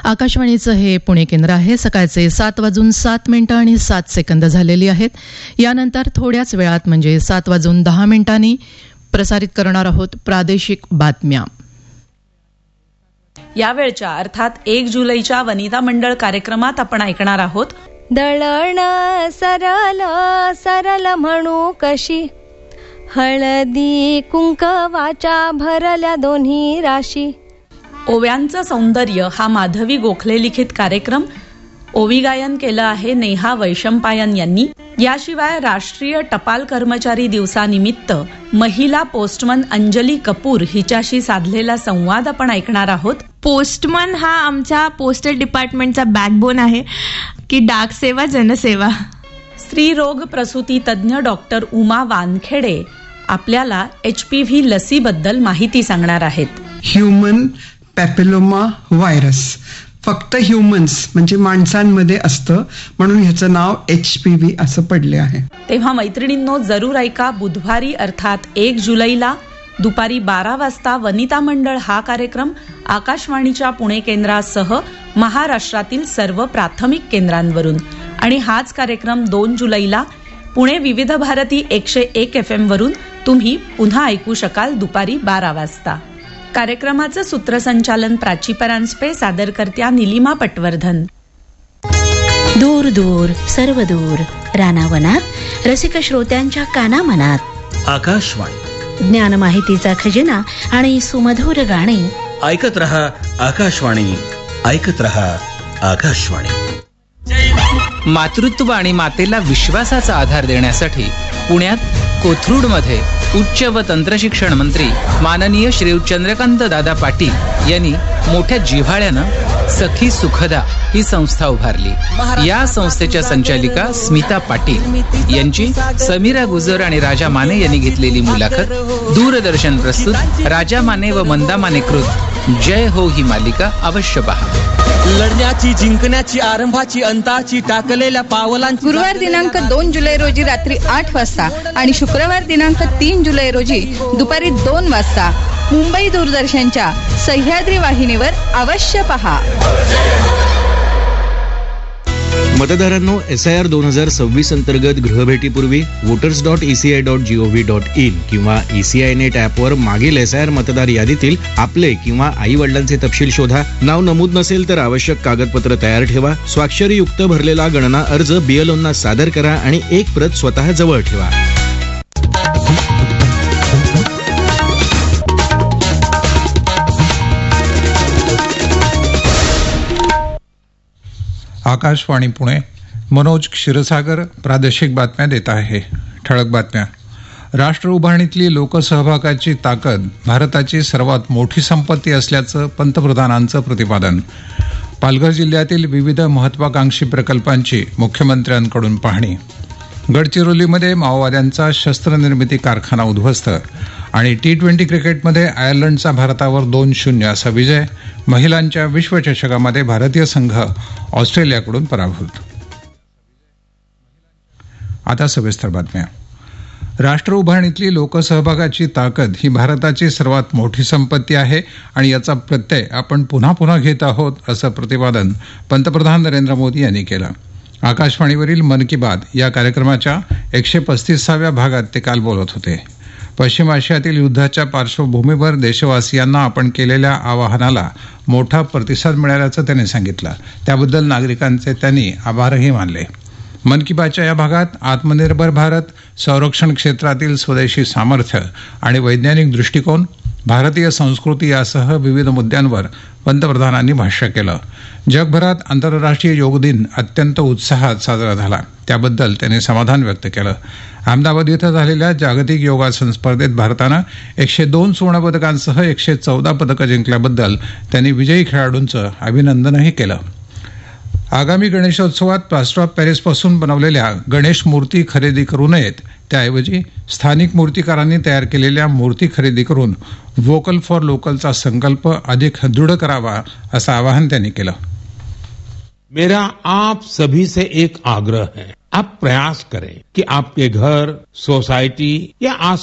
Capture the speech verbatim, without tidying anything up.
आकाशवाणीचं हे पुणे केंद्र आहे. सकाळचे सात वाजून सात मिनिटं आणि सात सेकंद झालेली आहेत. यानंतर थोड्याच वेळात म्हणजे सात वाजून दहा मिनिटांनी प्रसारित करणार आहोत प्रादेशिक बातम्या. यावेळच्या अर्थात एक जुलैच्या वनिता मंडळ कार्यक्रमात आपण ऐकणार आहोत. दळण सरल सरल म्हणू कशी, हळदी कुंकवाच्या भरल्या दोन्ही राशी. ओव्यांचं सौंदर्य हा माधवी गोखले लिखित कार्यक्रम. ओवी गायन केलं आहे नेहा वैशंपायन यांनी. याशिवाय राष्ट्रीय टपाल कर्मचारी दिवसानिमित्त महिला पोस्टमन अंजली कपूर हिच्याशी साधलेला संवाद आपण ऐकणार आहोत. पोस्टमन हा आमच्या पोस्टल डिपार्टमेंटचा बॅकबोन आहे की डाक सेवा जनसेवा. स्त्रीरोग प्रसूती तज्ज्ञ डॉक्टर उमा वानखेडे आपल्याला एच पी व्ही लसीबद्दल माहिती सांगणार आहेत. ह्युमन पॅपिलोमा व्हायरस फक्त ह्युमन्स म्हणजे माणसांमध्ये असतं, म्हणून ह्याचं नाव एच पी व्ही असं पडले आहे. तेव्हा मैत्रिणींनो, जरूर ऐका. बुधवारी अर्थात एक जुलैला दुपारी बारा वाजता वनिता मंडळ हा कार्यक्रम आकाशवाणीच्या पुणे केंद्रासह महाराष्ट्रातील सर्व प्राथमिक केंद्रांवरून. आणि हाच कार्यक्रम दोन जुलैला पुणे विविध भारती एकशे एक एफ एम वरून तुम्ही पुन्हा ऐकू शकाल दुपारी बारा वाजता. कार्यक्रमाचं सूत्रसंचालन प्राची परांजपे, सादरकर्त्या निलिमा पटवर्धन. दूर दूर सर्व दूर रानावनात रसिक श्रोत्यांच्या कानामनात आकाशवाणी, ज्ञान माहितीचा खजिना आणि सुमधुर गाणी. ऐकत रहा आकाशवाणी, ऐकत रहा आकाशवाणी. मातृत्व आणि मातेला विश्वासाचा आधार देण्यासाठी पुण्यात कोथरूडमध्ये उच्च व तंत्रशिक्षण मंत्री माननीय श्री चंद्रकांत दादा पाटील यांनी मोठ्या जिव्हाळ्यानं सखी सुखदा ही संस्था उभारली. या संस्थेच्या संचालिका स्मिता पाटील यांची समीरा गुजर आणि राजा माने यांनी घेतलेली मुलाखत दूरदर्शन प्रस्तुत राजा माने व मंदा माने कृत जय हो ही मालिका अवश्य पहा. लढण्याची, जिंकण्याची, आरंभाची, अंताची टाकलेल्या पावलांची. गुरुवार दिनांक दोन जुलै रोजी रात्री आठ वाजता आणि शुक्रवार दिनांक तीन जुलै रोजी दुपारी दोन वाजता मुंबई दूरदर्शनच्या सह्याद्री वाहिनीवर अवश्य पहा. मतदारांनो, एस आय आर दोन हजार सव्वीस अंतर्गत गृहभेटीपूर्वी voters dot ECI dot G O V dot in किंवा ईसीआय नेट ॲपवर मागील एस आय आर मतदार यादीतील आपले किंवा आई वडिलांचे तपशील शोधा. नाव नमूद नसेल तर आवश्यक कागदपत्र तयार ठेवा. स्वाक्षरीयुक्त भरलेला गणना अर्ज बीएलओंना सादर करा आणि एक प्रत स्वतः जवळ ठेवा. आकाशवाणी पुणे, मनोज क्षीरसागर प्रादेशिक बातम्या देत आहे. ठळक बातम्या. राष्ट्र उभारणीतली लोकसहभागाची ताकद भारताची सर्वात मोठी संपत्ती असल्याचं पंतप्रधानांचं प्रतिपादन. पालघर जिल्ह्यातील विविध महत्वाकांक्षी प्रकल्पांची मुख्यमंत्र्यांकडून पाहणी. गडचिरोलीमध्ये माओवाद्यांचा शस्त्रनिर्मिती कारखाना उद्ध्वस्त. आणि टी ट्वेंटी क्रिकेटमध्ये आयर्लंडचा भारतावर दोन शून्य असा विजय. महिलांच्या विश्वचषकामध्ये भारतीय संघ ऑस्ट्रेलियाकडून पराभूत. आता सविस्तर बातम्या. राष्ट्र उभारणीतली लोकसहभागाची ताकद ही भारताची सर्वात मोठी संपत्ती आहे आणि याचा प्रत्यय आपण पुन्हा पुन्हा घेत आहोत असं प्रतिपादन पंतप्रधान नरेंद्र मोदी यांनी केलं. आकाशवाणीवरील मन की बात या कार्यक्रमाच्या एकशे पस्तीसाव्या भागात ते काल बोलत होते. पश्चिम आशियातील युद्धाच्या पार्श्वभूमीवर देशवासियांना आपण केलेल्या आवाहनाला मोठा प्रतिसाद मिळाल्याचं त्यांनी सांगितलं. त्याबद्दल नागरिकांचे त्यांनी आभारही मानले. मन की बातच्या या भागात आत्मनिर्भर भारत, संरक्षण क्षेत्रातील स्वदेशी सामर्थ्य आणि वैज्ञानिक दृष्टिकोन, भारतीय संस्कृती यासह विविध मुद्द्यांवर पंतप्रधानांनी भाष्य केलं. जगभरात आंतरराष्ट्रीय योग दिन अत्यंत उत्साहात साजरा झाला, त्याबद्दल त्यांनी समाधान व्यक्त केलं. अहमदाबाद इथं झालेल्या जागतिक योगासन स्पर्धेत भारतानं एकशे दोन सुवर्णपदकांसह एकशे चौदा पदकं जिंकल्याबद्दल त्यांनी विजयी खेळाडूंचं अभिनंदनही केलं. आगामी गणेशोत्सवात प्लास्टर ऑफ पॅरिसपासून बनवलेल्या गणेश मूर्ती खरेदी करू नयेत, त्याऐवजी स्थानिक मूर्तिकारांनी तयार केलेल्या मूर्ती खरेदी करून वोकल फॉर लोकलचा संकल्प अधिक दृढ करावा असं आवाहन त्यांनी केलं. मेरा आप सभी से एक आग्रह है, आप प्रयास करें कि आपके घर, सोसाइटी या आस